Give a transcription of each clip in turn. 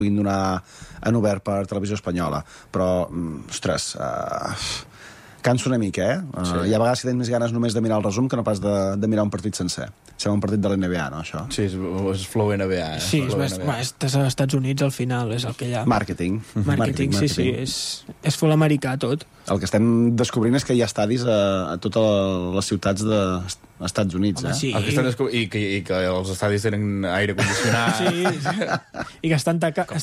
puguin donar en obert per televisió espanyola. Però, ostres, canso una mica, sí. Hi ha vegades que tens més ganes només de mirar el resum que no pas de mirar un partit sencer. Sembla un partit de l'NBA, no, això? Sí, és flow NBA. Sí, estàs als Estats Units, al final, és el que hi ha. Màrqueting. Sí, és full americà tot. El que estem descobrint és que hi ha estadis a totes les ciutats dels Estats Units. Home, sí. I que els estadis tenen aire condicionat. Sí. I que estan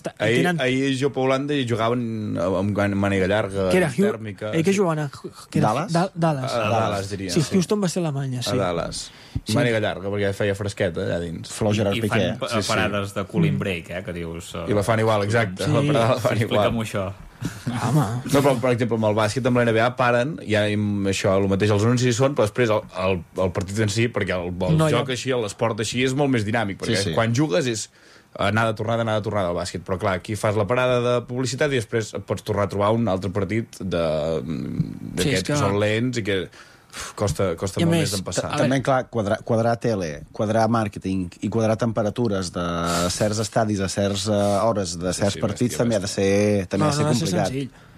ahir jo a Holanda i jugaven amb màniga llarga, tèrmica. Que jugaven a Dallas? Dallas. A Dallas, diria. Sí, Houston va ser Alemanya, sí. A Dallas. Màniga llarga, perquè feia fresqueta allà dins. Flor Gerard Piqué. I fan parades de cooling break, que dius... I la fan igual, exacte. Sí. La parada la fan igual. Explica'm això. Home. No, però, per exemple, amb el bàsquet, amb la NBA, paren, ja això, el mateix, els anuncis són, però després el partit en si, perquè el joc així, l'esport així, és molt més dinàmic, perquè quan jugues és anada, tornada al bàsquet, però clar, aquí fas la parada de publicitat i després pots tornar a trobar un altre partit d'aquests que són lents i que costa molt més d'empassar. També, clar, quadrar tele, quadrar màrqueting i quadrar temperatures de certs estadis a certes hores de certs partits també ha de ser complicat.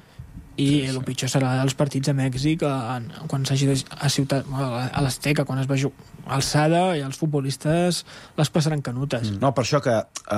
I el pitjor serà els partits a Mèxic quan s'hagi a l'Azteca, quan es va jugar alçada, i els futbolistes les passaran canutes. No, per això que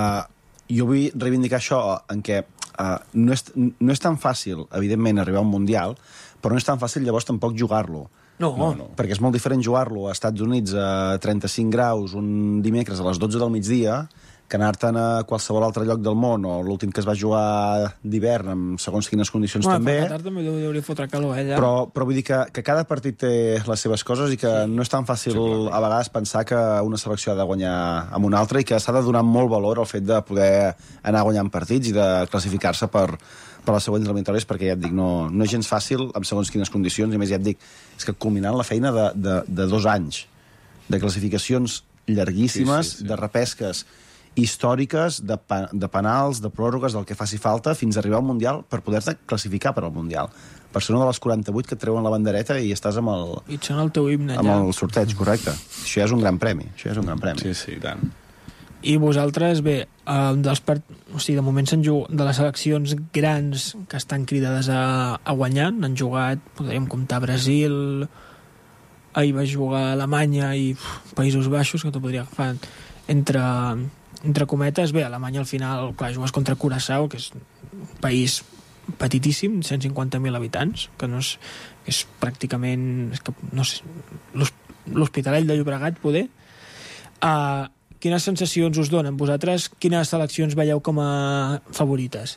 jo vull reivindicar això en què no és tan fàcil, evidentment, arribar a un Mundial, però no és tan fàcil llavors tampoc jugar-lo. No. Perquè és molt diferent jugar-lo als Estats Units a 35 graus un dimecres a les 12 del migdia que anar-te'n a qualsevol altre lloc del món, o l'últim que es va jugar d'hivern amb segons quines condicions també. A Qatar també hauria fotre calor, ella. Però vull dir que cada partit té les seves coses i que no és tan fàcil a vegades pensar que una selecció ha de guanyar amb una altra i que s'ha de donar molt valor al fet de poder anar guanyant partits i de classificar-se per les següents eliminatòries, perquè ja et dic, no és gens fàcil amb segons quines condicions, i més ja et dic, és que culminant la feina de 2 anys de classificacions llarguíssimes, de repesques històriques, de penals, de pròrrogues, del que faci falta, fins a arribar al Mundial per poder-te classificar per al Mundial. Per ser una de les 48 que et treuen la bandereta i estàs amb el... I et sona el teu himne allà. Amb el sorteig, correcte. Això ja és un gran premi. Sí, tant. I vosaltres, bé, de moment de les seleccions grans que estan cridades a guanyar, han jugat, podríem comptar Brasil, ahir va jugar Alemanya i Països Baixos, que t'ho podria agafar entre cometes. Bé, Alemanya al final, clar, jugues contra Curaçao, que és un país petitíssim, 150.000 habitants, que no és pràcticament, no sé, l'Hospitalet de Llobregat, poder. Quines sensacions us donen? Vosaltres quines seleccions veieu com a favorites?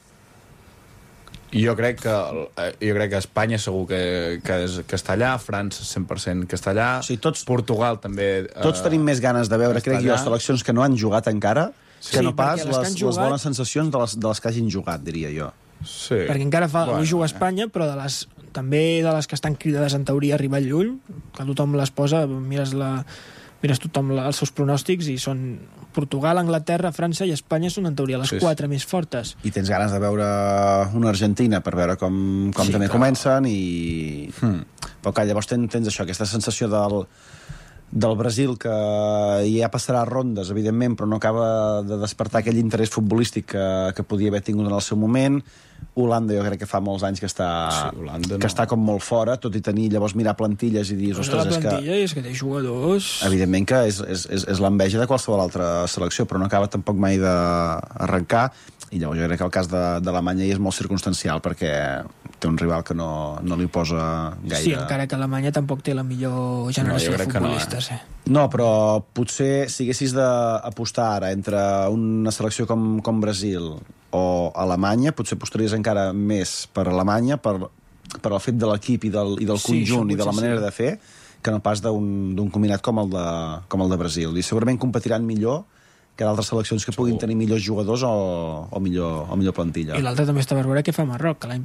Jo crec que Espanya segur que està allà, França 100% que està allà, Portugal també... Tots tenim més ganes de veure, crec jo, seleccions que no han jugat encara, que no pas les bones sensacions de les que hagin jugat, diria jo. Sí. Perquè encara avui juga Espanya, però també de les que estan cridades en teoria a arribar lluny, que tothom les posa, mires tothom els seus pronòstics i són Portugal, Anglaterra, França i Espanya són en teoria les 4 més fortes. I tens ganes de veure una Argentina per veure com també comencen i... Però clar, llavors tens això, aquesta sensació del Brasil que ja passarà rondes, evidentment, però no acaba de despertar aquell interès futbolístic que podia haver tingut en el seu moment. Holanda jo crec que fa molts anys que està com molt fora, tot i tenir llavors mirar plantilles i dir... La plantilla és que té jugadors... Evidentment que és l'enveja de qualsevol altra selecció, però no acaba tampoc mai d'arrencar, i llavors jo crec que el cas d'Alemanya és molt circumstancial perquè té un rival que no li posa gaire... Sí, encara que Alemanya tampoc té la millor generació de futbolistes. No, però potser si haguessis d'apostar ara entre una selecció com Brasil o Alemanya, potser apostaries encara més per Alemanya, per el fet de l'equip i del conjunt i de la manera de fer, que no pas d'un combinat com el de Brasil. I segurament competiran millor que d'altres seleccions que puguin tenir millors jugadors o millor plantilla. I l'altre també està per veure què fa Marroc, que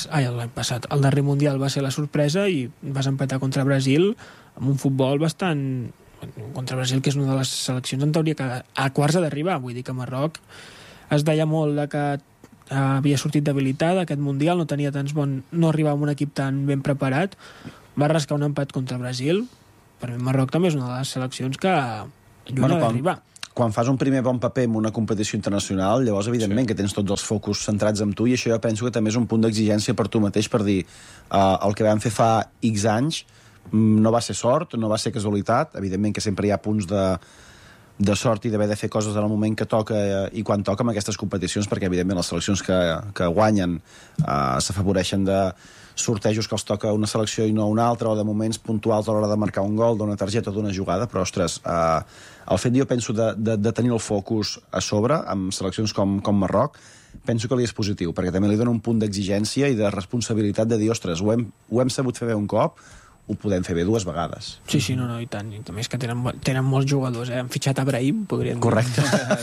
el darrer Mundial va ser la sorpresa i vas empatar contra Brasil amb un futbol bastant... contra Brasil, que és una de les seleccions en teoria que a quarts ha d'arribar. Vull dir que Marroc es deia molt que havia sortit debilitada aquest Mundial, no arribava amb un equip tan ben preparat, va rascar un empat contra Brasil. Per mi Marroc també és una de les seleccions que lluny ha d'arribar. quan fas un primer bon paper en una competició internacional, llavors, evidentment, que tens tots els focus centrats en tu, i això jo penso que també és un punt d'exigència per tu mateix, per dir, el que vam fer fa X anys no va ser sort, no va ser casualitat, evidentment que sempre hi ha punts de sort i d'haver de fer coses en el moment que toca i quan toca en aquestes competicions, perquè evidentment les seleccions que guanyen s'afavoreixen de sortejos que els toca una selecció i no una altra, o de moments puntuals a l'hora de marcar un gol, d'una targeta, d'una jugada, però, ostres, el fet, jo penso, de tenir el focus a sobre, amb seleccions com Marroc, penso que li és positiu, perquè també li dona un punt d'exigència i de responsabilitat de dir, ostres, ho hem sabut fer bé un cop, ho podem fer bé 2 vegades. Sí, no, i tant. I també és que tenen molts jugadors, Han fitxat a Brahim, podríem dir. Correcte.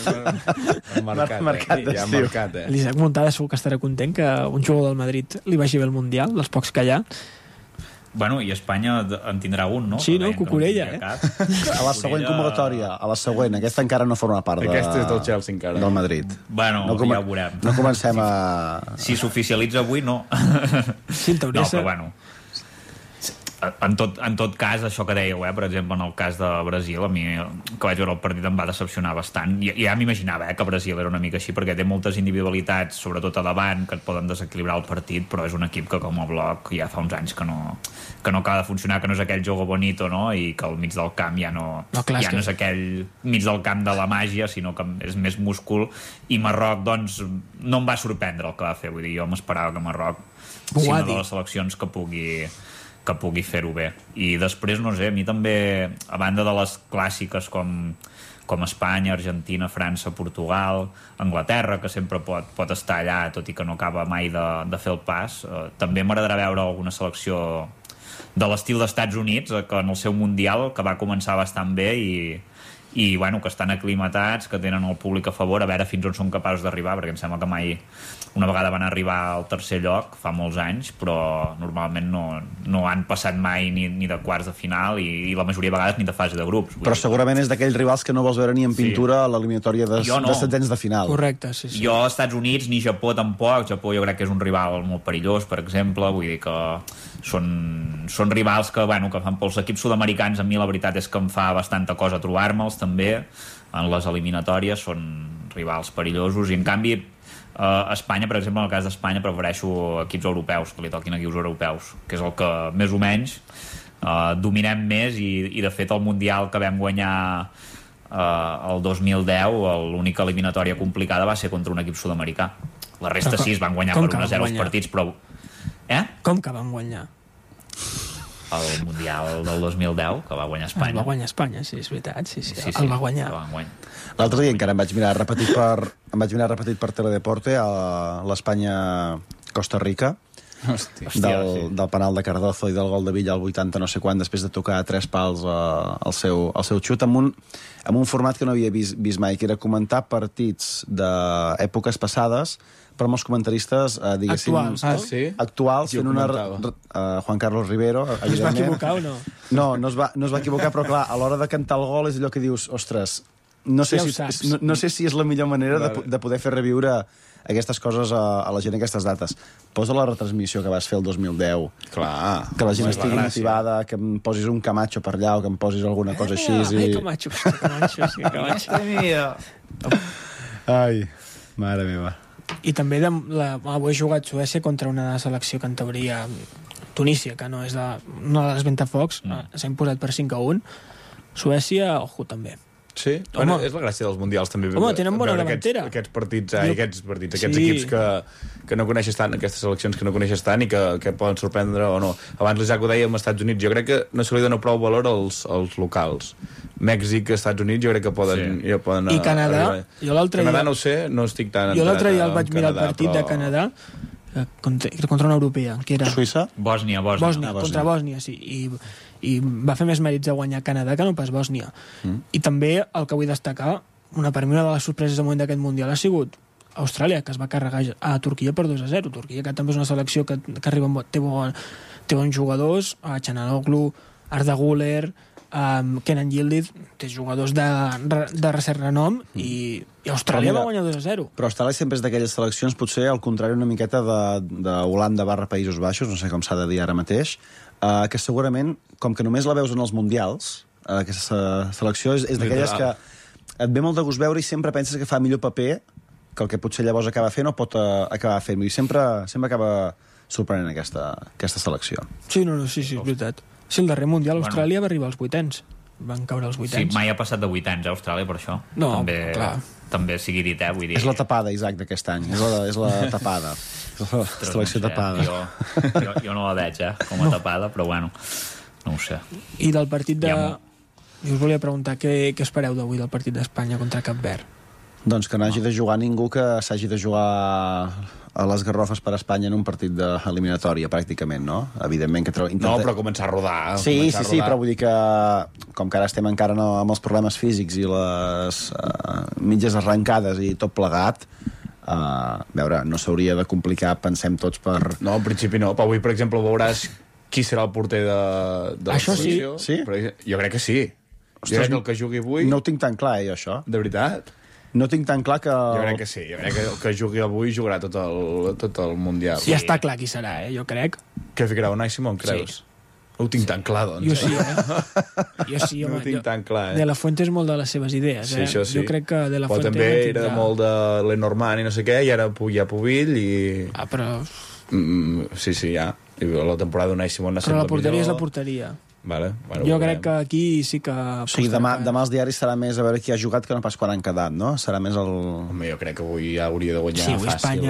Marcat d'estiu. L'Isaac Muntada segur que estarà content que un jugador del Madrid li vagi bé el Mundial, dels pocs que hi ha. Bueno, i Espanya en tindrà un, no? Sí, no? Cucurella, A la següent convocatòria, a la següent. Aquesta encara no forma part Aquesta és del Chelsea, encara. Del Madrid. Bueno, ja ho veurem. No comencem a... Si s'oficialitza avui, no. Sí, en teoria... No, però bueno... En tot cas, això que dèieu, per exemple, en el cas de Brasil, a mi, que vaig veure el partit, em va decepcionar bastant. Ja m'imaginava que Brasil era una mica així, perquè té moltes individualitats, sobretot a davant, que et poden desequilibrar el partit, però és un equip que, com a bloc, ja fa uns anys que no acaba de funcionar, que no és aquell jogo bonito, no? I que al mig del camp ja no és aquell mig del camp de la màgia, sinó que és més múscul. I Marroc, doncs, no em va sorprendre el que va fer. Vull dir, jo m'esperava que Marroc sigui una de les seleccions que pugui fer-ho bé. I després, no sé, a mi també, a banda de les clàssiques com Espanya, Argentina, França, Portugal, Anglaterra, que sempre pot estar allà, tot i que no acaba mai de fer el pas, també m'agradarà veure alguna selecció de l'estil d'Estats Units, que en el seu Mundial, que va començar bastant bé i bueno, que estan aclimatats, que tenen el públic a favor, a veure fins on són capaços d'arribar, perquè em sembla que mai una vegada van arribar al tercer lloc fa molts anys, però normalment no han passat mai ni de quarts de final i la majoria de vegades ni de fase de grups. Però segurament és d'aquells rivals que no vols veure ni en pintura a l'eliminatòria de setzents de final. Correcte, sí. Jo, Estats Units, ni Japó tampoc. Japó jo crec que és un rival molt perillós, per exemple, vull dir que són rivals que fan pels equips sud-americans. A mi la veritat és que em fa bastanta cosa trobar-me'ls també en les eliminatòries, són rivals perillosos, i en canvi Espanya, per exemple, en el cas d'Espanya prefereixo equips europeus, que li toquin equips europeus, que és el que més o menys dominem més, i de fet el Mundial que vam guanyar el 2010, l'única eliminatòria complicada va ser contra un equip sud-americà. La resta sí, es van guanyar per 1-0 els partits, però... Com que van guanyar? El Mundial del 2010, que va guanyar Espanya. Va guanyar Espanya, sí, és veritat. Sí. El va guanyar. L'altre dia encara em vaig mirar repetit per Teledeporte a l'Espanya-Costa Rica, del penal de Cardozo i del gol de Villa al 80 no sé quan, després de tocar 3 pals al seu xut, amb un format que no havia vist mai, que era comentar partits d'èpoques passades, però amb els comentaristes, diguéssim... Actuals, fent una... Juan Carlos Rivero, evidentment. Es va equivocar o no? No es va equivocar, però clar, a l'hora de cantar el gol és allò que dius, ostres, no sé si és la millor manera de poder fer reviure aquestes coses a la gent aquestes dates. Posa la retransmissió que vas fer el 2010. Clar. Que la gent estigui motivada, que em posis un Camacho per allà o que em posis alguna cosa així. Camacho. Ai, mare meva. I també avui he jugat Suècia contra una selecció que en teoria Tunísia, que no és una de les ventafocs, s'ha imposat per 5-1. Suècia, ojo, també. Sí? Bueno, és la gràcia dels mundials també. Home, tenen bona davantera. Aquests equips que no coneixes tant, aquestes seleccions que no coneixes tant i que poden sorprendre o no. Abans l'Isaac ho deia amb Estats Units, jo crec que no se li dona prou valor als locals. Mèxic, Estats Units, jo crec que poden I Canadà, Canadà no ho sé, no estic tan... Jo l'altre dia el vaig mirar el partit de Canadà contra una europea, que era... Suïssa? Bòsnia, contra Bòsnia, sí. I va fer més mèrits de guanyar Canadà que no pas Bòsnia. I també el que vull destacar, per mi una de les sorpreses del moment d'aquest Mundial ha sigut Austràlia, que es va carregar a Turquia per 2-0. Turquia, que també és una selecció que arriba té bons jugadors, Çalhanoğlu, Arda Güler, Kenan Yildiz, té jugadors de recert renom, i Austràlia va guanyar 2-0. Però Austràlia sempre és d'aquelles seleccions, potser al contrari una miqueta d'Holanda / Països Baixos, no sé com s'ha de dir ara mateix, que segurament, com que només la veus en els mundials, aquesta selecció és d'aquelles que et ve molt de gust veure i sempre penses que fa millor paper que el que potser llavors acaba fent o pot acabar fent. I sempre acaba sorprenent aquesta selecció. Sí, és veritat. Sí, el darrer Mundial Austràlia va arribar als 8ens. Van caure als 8ens. Sí, mai ha passat de 8ens a Austràlia, per això. No, també sigui dit, vull dir... És la tapada, Isaac, d'aquest any. És la tapada. És la selecció tapada. Jo no la veig, com a tapada, però bueno, no ho sé. I del partit de... Jo us volia preguntar què espereu d'avui del partit d'Espanya contra Cap Verd? Doncs que no hagi de jugar ningú que s'hagi de jugar a les garrofes per a Espanya en un partit d'eliminatòria, pràcticament, no? Evidentment que... No, però començar a rodar. Sí, però vull dir que, com que ara estem encara amb els problemes físics i les mitges arrencades i tot plegat, veure, no s'hauria de complicar, pensem tots per... No, en principi no, però avui, per exemple, veuràs qui serà el porter de la selecció. Sí? Jo crec que sí. Jo crec que el que jugui avui... No ho tinc tan clar, això. De veritat? No tinc tan clar que... Jo crec que sí. Jo crec que el que jugui avui jugarà tot el Mundial. Sí, ja està clar qui serà, jo crec. Què ficarà Unai Simón, creus? Sí. No ho tinc tan clar, doncs. Jo sí, Jo sí, home. No ho tinc tan clar, De La Fuente és molt de les seves idees, Sí, això sí. Jo crec que De La Fuente... Però també era molt de Lenormand i no sé què, i ara ja Pubill i... però... Sí, ja. I la temporada d'Unai Simón Però la porteria és la porteria. Vale, bueno, jo crec que aquí sí que... O sigui, demà els diaris serà més a veure qui ha jugat que no pas quan han quedat, no? Serà més el... Home, jo crec que avui ja hauria de guanyar fàcil.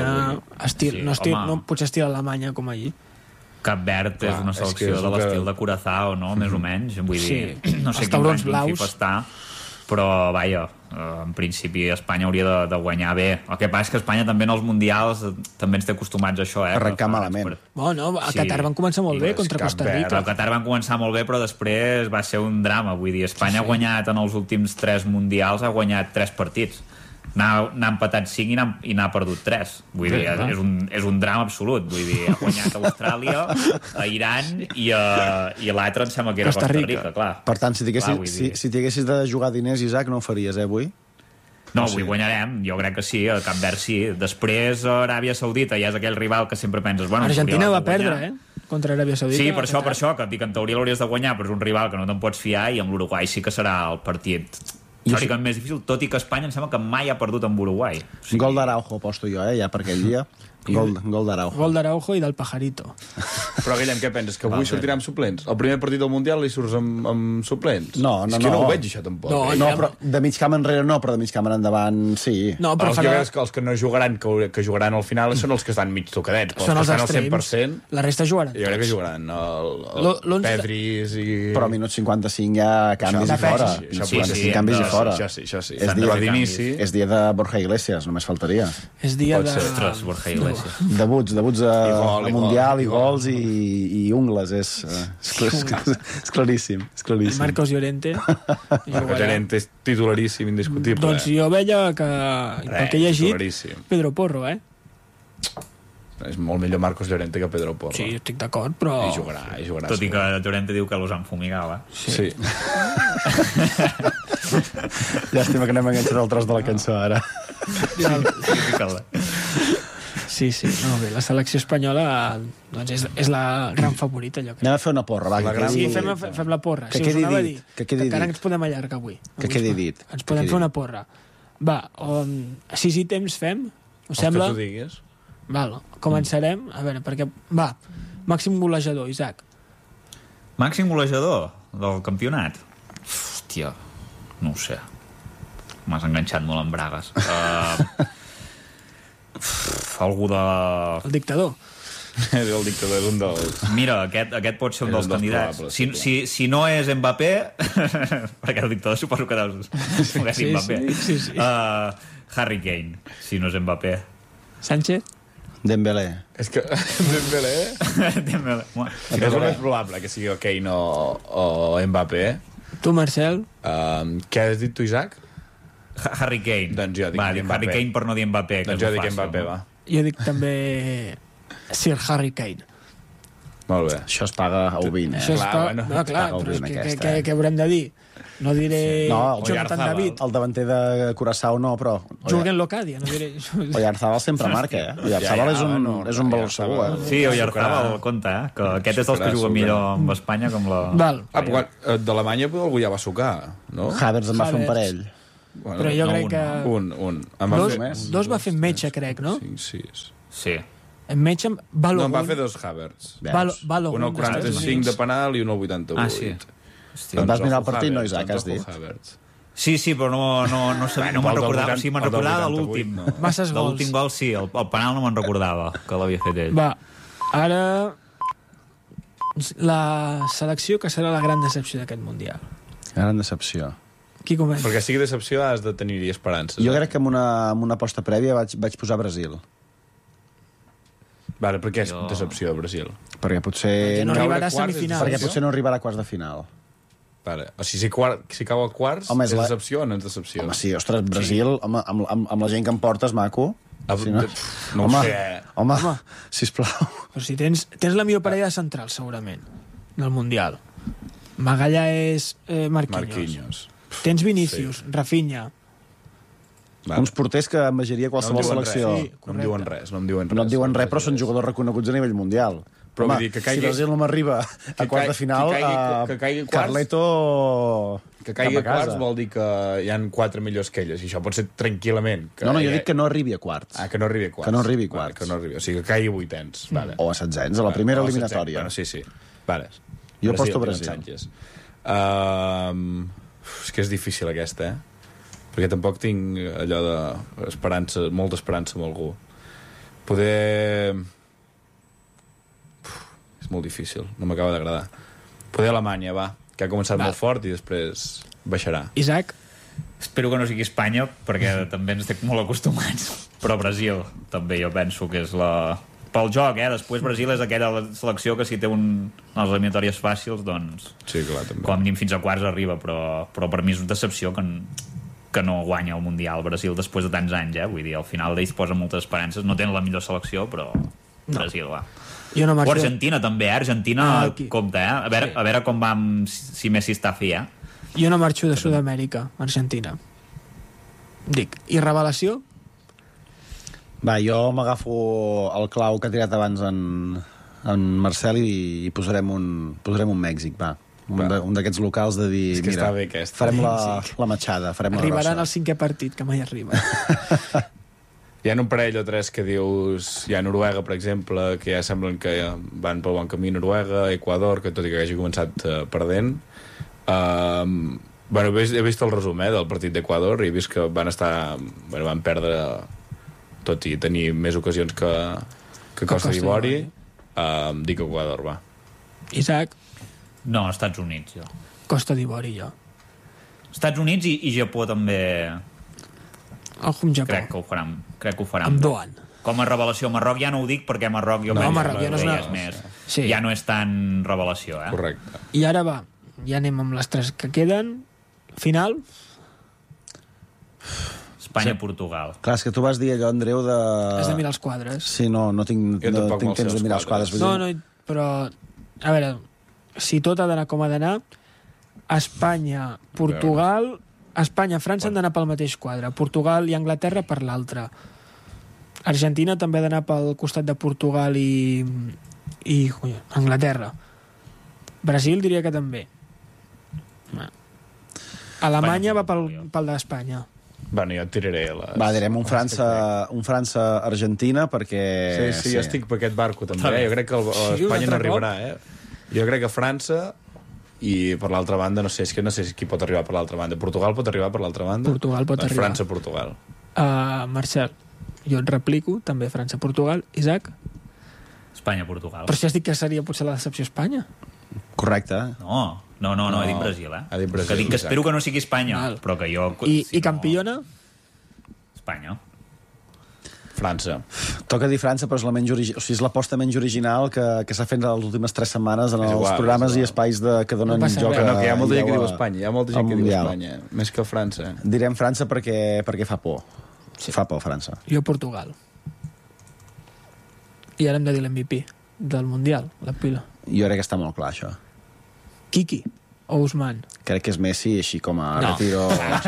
Sí, Espanya... potser estil Alemanya com allí. Cap Verd és una selecció de l'estil de Curaçao, no? Més o menys. Vull dir, no sé quin rànquing FIFA està, però, vaja, en principi Espanya hauria de guanyar bé. El que passa és que Espanya també en els mundials també ens té acostumats a això, arrencar malament. Bueno, a Qatar van començar molt bé contra Costa Rica. A Qatar van començar molt bé, però després va ser un drama. Vull dir, Espanya ha guanyat en els últims 3 mundials, ha guanyat 3 partits. N'ha empatat 5 i n'ha perdut 3. Vull dir, és un drama absolut. Vull dir, ha guanyat a Austràlia, a Iran i l'altre em sembla que era Costa Rica, clar. Per tant, si t'haguessis de jugar diners, Isaac, no ho faries, avui? No, avui guanyarem, jo crec que sí, a Cap Verd sí. Després Aràbia Saudita ja és aquell rival que sempre penses... Bueno, Argentina va perdre, contra Aràbia Saudita. Sí, per això, que et dic, en teoria l'hauries de guanyar, però és un rival que no te'n pots fiar i amb l'Uruguai sí que serà el partit històricament més difícil, tot i que Espanya em sembla que mai ha perdut amb Uruguai. Gol d'Araujo, aposto jo, ja per aquell dia. Gol d'Araujo. Gol d'Araujo i del Pajarito. Però, Guillem, què penses? Que avui sortirà amb suplents? El primer partit del Mundial li surts amb suplents? No. És que no ho veig, això, tampoc. No, però de mig camp enrere no, però de mig camp endavant sí. No, però els que no jugaran, que jugaran al final, són els que estan mig tocadets. Són els extrems. La resta jugaran. Jo crec que jugaran el Pedris i... Però a minut 55 ja canvis i fora. 55 canvis i fora. Això sí. És dia de Borja Iglesias, només faltaria. És dia de... Ostres, Borja Iglesias. Debuts a Mundial i gols i ungles, és claríssim. Marcos Llorente. Marcos Llorente és titularíssim, indiscutible. Doncs jo veia que, pel que he llegit, Pedro Porro, És molt millor Marcos Llorente que Pedro Porro. Sí, estic d'acord, però... I jugarà. Tot i que Llorente diu que los han fumigado, Sí. Llàstima que anem enganxant el tros de la cançó, ara. Sí, no, bé, la selecció espanyola doncs és la gran favorita, jo crec. Anem a fer una porra, va. Sí, fem la porra. Que quedi dit. Que encara ens podem allargar avui. Que quedi dit. Ens podem fer una porra. Va, 6 ítems fem, us sembla? Els que tu diguis. Val, començarem. A veure, perquè... Va, màxim golejador, Isaac. Màxim golejador del campionat? Hòstia, no ho sé. M'has enganxat molt en bragues. Algú de... El dictador. El dictador és un dels... Mira, aquest pot ser un dels candidats. Si no és Mbappé, perquè el dictador suposo que deus poder dir Mbappé. Sí. Harry Kane, si no és Mbappé. Sánchez? Dembélé. És que... Dembélé? És el més probable que sigui Kane o Mbappé. Tu, Marcel? Què has dit tu, Isaac? Harry Kane. Doncs jo dic Mbappé. Harry Kane per no dir Mbappé. Doncs jo dic Mbappé, va. Jo dic també Sir Harry Kane. Molt bé. Això es paga a Ovin, Això es paga... No, clar, però què haurem de dir? No diré Jonathan David. El davanter de Curaçao no, però... Jürgen Locadia, no diré... Oyarzabal sempre marca, Oyarzabal és un valor segur, Sí, Oyarzabal, compte, que aquest és dels que juga millor amb Espanya com la... Val. D'Alemanya algú ja va sucar, no? Havertz en va fer un parell. Bueno, però jo crec que... Dos va fer Metge, crec, no? 5, 6... Sí. En Metge, Balogun... No, en va fer 2 Havertz. Balogun. Un al 45 de penal i un al 88. Ah, sí. Hòstia, et vas mirar el partit, no, Isaac, has dit? Sí, però no sabia, no me'n recordava. O sigui, me'n recordava de l'últim. Masses gols. De l'últim gol, sí. El penal no me'n recordava, que l'havia fet ell. Va, ara... La selecció que serà la gran decepció d'aquest Mundial. Gran decepció. Qui comença? Perquè sigui decepció has de tenir-hi esperances. Jo crec que amb una aposta prèvia vaig posar Brasil. Vale, per què és decepció a Brasil? Perquè potser... Perquè no arribarà a semifinals. Perquè potser no arribarà a quarts de final. Vale. O sigui, si cau a quarts, home, és decepció o no és decepció? Home, sí, ostres, Brasil, home, amb la gent que em portes, maco... Si no ho sé. Home, sisplau. Però si tens la millor parella central, segurament, del Mundial. Magalla és Marquinhos. Tens Vinícius, sí. Rafinha. Vale. Uns porters que envejaria qualsevol selecció. Sí, no em diuen res. No em diuen res, però són jugadors reconeguts a nivell mundial. Però home, vull dir que caigui... si Brasil no m'arriba a quart de final, que caigui quarts, Carleto... Que caigui a quarts vol dir que hi han 4 millors que elles, i això pot ser tranquil·lament. No, jo dic que no arribi a quarts. Ah, que no arribi a quarts. Que no arribi a quarts. Vale, que no arribi. O sigui, que caigui a vuitens. Vale. O a setzents, a la primera eliminatòria. Bueno, sí. Vale. Jo aposto Brasil. És que és difícil aquesta, perquè tampoc tinc allò d'esperança, molta esperança amb algú. Poder... és molt difícil, no m'acaba d'agradar. Poder Alemanya, va, que ha començat molt fort i després baixarà. Isaac? Espero que no sigui Espanya, perquè també ens estem molt acostumats. Però Brasil, també jo penso que és la... Pel joc, Després Brasil és aquella selecció que si té les eliminatòries fàcils, doncs... Sí, clar, també. Com diem, fins a quarts arriba, però per mi és una decepció que no guanya el Mundial Brasil després de tants anys, Vull dir, al final d'ells posen moltes esperances. No tenen la millor selecció, però Brasil, va. No o Argentina, també, Argentina, compte, A veure com va si Messi està fi, Jo no marxo de Sud-amèrica, Argentina. Dic, i revelació? Va, jo m'agafo el clau que ha tirat abans en Marcel i posarem un Mèxic, va. Un d'aquests locals de dir, és que mira, bé aquesta. Farem la matxada, farem la grossa. Arribaran al 5è partit, que mai arriba. Hi ha un parell o tres que dius... Hi ha Noruega, per exemple, que ja semblen que van pel bon camí. Noruega, Equador, que tot i que hagi començat perdent. Bueno, he vist el resum del partit d'Equador i he vist que van perdre, tot i tenir més ocasions que Costa d'Ivori. Dic Equador, va. Isaac? No, Estats Units, jo. Costa d'Ivori, jo. Estats Units i Japó també... Japó. Crec que ho faran. Amb Doan. Com a revelació, Marroc ja no ho dic perquè Marroc Marroc ja no és més. Sí. Ja no és tan revelació, Correcte. I ara va, ja anem amb les 3 que queden. Final? Espanya-Portugal. Clar, és que tu vas dir allò, Andreu, de... Has de mirar els quadres. Sí, no tinc temps de mirar els quadres. No, però... A veure, si tot ha d'anar com ha d'anar, Espanya, Portugal... Espanya, França han d'anar pel mateix quadre. Portugal i Anglaterra per l'altre. Argentina també ha d'anar pel costat de Portugal i Anglaterra. Brasil diria que també. Alemanya va pel d'Espanya. Bueno, jo et tiraré Va, direm un França-Argentina perquè... Sí, jo estic per aquest barco també. Jo crec que Espanya no arribarà, Jo crec que França... I per l'altra banda, no sé qui pot arribar per l'altra banda. Portugal pot arribar per l'altra banda? Portugal pot arribar. França-Portugal. Marcel, jo et replico, també França-Portugal. Isaac? Espanya-Portugal. Però si has dit que seria potser la decepció Espanya. Correcte. No, he dit Brasil, Ha dit Brasil, que dic que espero que no sigui Espanya, però que jo... I campiona? Espanya. França. Toca dir França, però és l'aposta menys original que s'ha fet les últimes 3 setmanes en els programes i espais que donen joc a... No, que hi ha molta gent que diu Espanya. Hi ha molta gent que diu Espanya, més que França. Direm França perquè fa por. Sí. Fa por, França. Jo Portugal. I ara hem de dir l'MVP del Mundial, la pila. Jo crec que està molt clar, això. Quiqui. o Ousmane? Crec que és Messi, així com a retiro...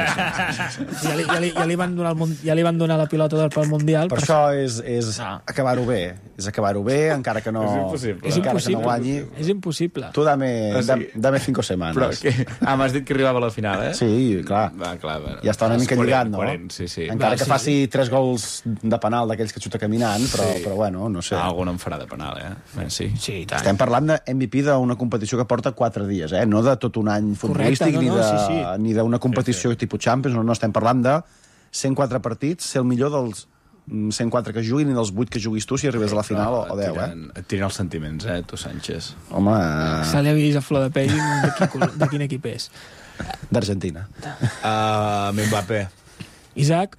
Ja li van donar la pilota d'or pel Mundial. Per això és acabar-ho bé. És acabar-ho bé, encara que no... És impossible. És impossible. Tu dame 5 setmanes. Però que... m'has dit que arribava a la final, eh? Sí, clar. Ja està una mica lligat, no? Encara que faci 3 gols de penal d'aquells que xuta caminant, però bueno, no sé. Algun en farà de penal, Sí, tant. Estem parlant de MVP d'una competició que porta 4 dies, no de tot un any futbolístic, ni d'una competició tipus Champions, no, estem parlant de 104 partits, ser el millor dels 104 que juguin i dels 8 que juguis tu si arribes a la final o 10, Et tiren els sentiments, tu, Sánchez. Home... Se li ha vist a flor de pell de quin equip és. D'Argentina. Mbappé. Isaac?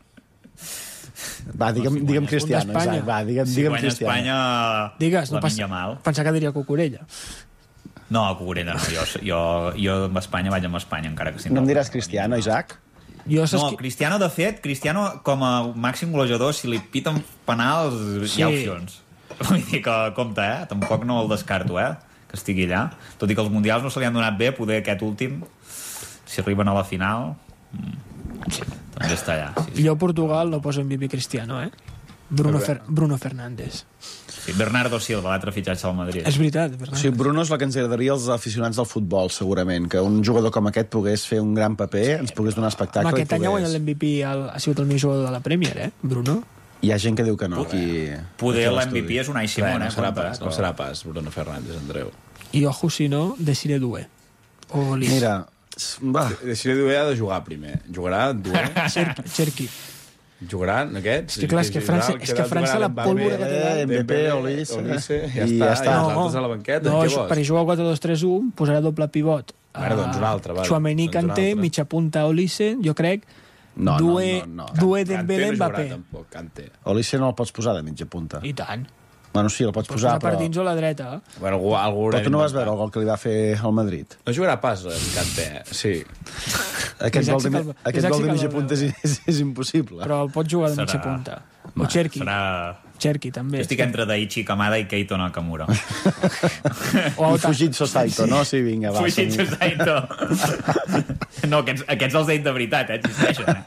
Va, digue'm Cristiano, Isaac. Va, digue'm Cristiano. Espanya... Digues, no pensar que diria Cucurella. No, Cucurella no. Jo amb Espanya vaig amb Espanya, encara que sí. No em diràs Cristiano, Isaac? Cristiano, de fet, com a màxim golejador, si li piten penals, hi ha opcions. Vull dir que, compte, tampoc no el descarto, que estigui allà. Tot i que els mundials no se li han donat bé, poder aquest últim, si arriben a la final... també està allà. Jo a Portugal no poso MVP Cristiano, Bruno Fernández. Sí, Bernardo Silva, l'altre fitxatge al Madrid. És veritat, Bernardo. Sí, Bruno és la que ens agradaria als aficionats del futbol, segurament, que un jugador com aquest pogués fer un gran paper, ens pogués donar espectacle. Aquest any ha guanyat l'MVP, ha sigut el millor jugador de la Premier, Bruno. Hi ha gent que diu que no. Poder l'MVP és Unai Simón, no serà pas Bruno Fernández, Andreu. I ojo, si no, Desiré Doué. Mira, va. Desiré Doué ha de jugar primer. Jugarà Doué? Cherki. Jugaran aquests? És que França la pólvora que té Mbappé, Olise, ja està. A la banqueta, no, per jugar 4-2-3-1 posarà doble pivot. Doncs un altre. Tchouaméni, Kanté, mitja punta Olise, jo crec. Doué, Dembélé, Mbappé. Olise no el pots posar de mitja punta. I tant. Bueno, sí, el pots posar, per dins o a la dreta. Bueno, però tu no vas veure el gol que li va fer al Madrid? No jugarà pas, Kanté, sí. Aquest gol de mitja punta és impossible. Però pot jugar de mitja punta. O Cherki, també. Estic entre Daichi Kamada i Keito Nakamura. I Fujitsu Saito, no? Sí, vinga, va. Fujitsu Saito. No, aquests els he dit de veritat, existeixen.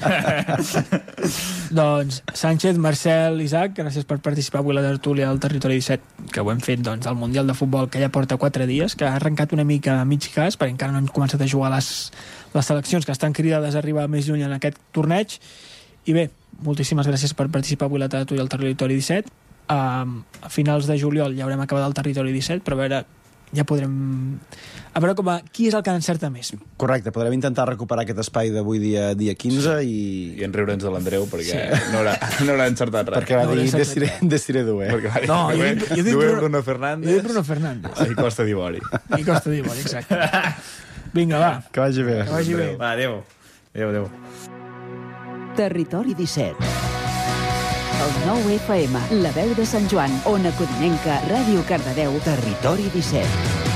Doncs, Sánchez, Marcel, Isaac, gràcies per participar avui a la tertúlia del Territori 17, que ho hem fet al Mundial de Futbol, que ja porta 4 dies, que ha arrencat una mica a mig gas, perquè encara no han començat a jugar les seleccions que estan cridades a arribar més lluny en aquest torneig. I bé, moltíssimes gràcies per participar avui a la tertúlia del Territori 17. A finals de juliol ja haurem acabat el Territori 17, però ja podrem... A veure qui és el que encerta més. Correcte, podrem intentar recuperar aquest espai d'avui dia 15 i enriure'ns de l'Andreu, perquè no haurà encertat res. Perquè va dir Desiré Doué. No, jo he dit Bruno Fernández. I Costa d'Ivori. Exacte. Vinga, va. Que vagi bé. Va, adéu. Territori 17. El 9 FM, la veu de Sant Joan, Ona Codinenca, Ràdio Cardedeu, Territori 17.